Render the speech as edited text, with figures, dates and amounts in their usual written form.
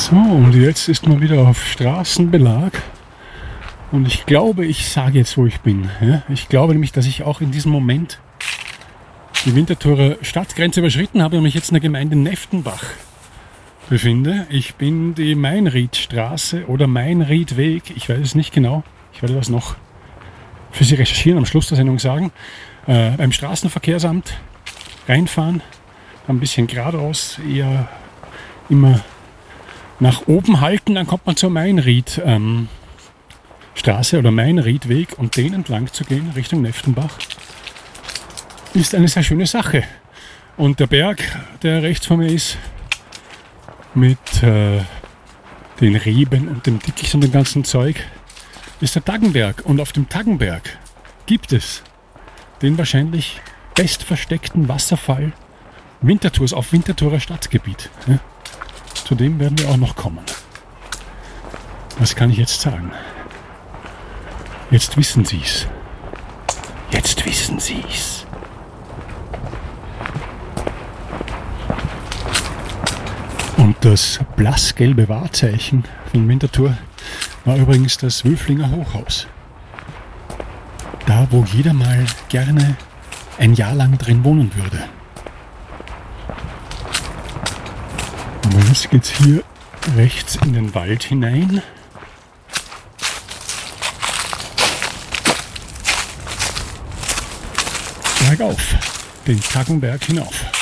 So, und jetzt ist man wieder auf Straßenbelag. Und ich glaube, ich sage jetzt, wo ich bin. Ja? Ich glaube nämlich, dass ich auch in diesem Moment die Winterthurer Stadtgrenze überschritten habe und mich jetzt in der Gemeinde Neftenbach befinde. Ich bin die Mainriedstraße oder Mainriedweg, ich weiß es nicht genau. Ich werde das noch für Sie recherchieren, am Schluss der Sendung sagen. Beim Straßenverkehrsamt reinfahren, ein bisschen geradeaus, eher immer nach oben halten, dann kommt man zur Mainriedstraße oder Mainriedweg und den entlang zu gehen, Richtung Neftenbach, ist eine sehr schöne Sache. Und der Berg, der rechts von mir ist, mit den Reben und dem Dickicht und dem ganzen Zeug, ist der Taggenberg. Und auf dem Taggenberg gibt es den wahrscheinlich bestversteckten Wasserfall Winterthurs auf Winterthurer Stadtgebiet. Ja? Zu dem werden wir auch noch kommen. Was kann ich jetzt sagen? Jetzt wissen Sie's. Jetzt wissen Sie's. Und das blassgelbe Wahrzeichen von Winterthur war übrigens das Wülflinger Hochhaus. Da, wo jeder mal gerne ein Jahr lang drin wohnen würde. Aber jetzt geht's hier rechts in den Wald hinein. Bergauf, den Taggenberg hinauf.